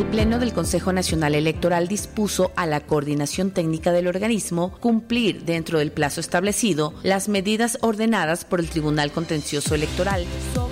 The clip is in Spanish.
Pleno del Consejo Nacional Electoral dispuso a la Coordinación Técnica del organismo cumplir dentro del plazo establecido las medidas ordenadas por el Tribunal Contencioso Electoral.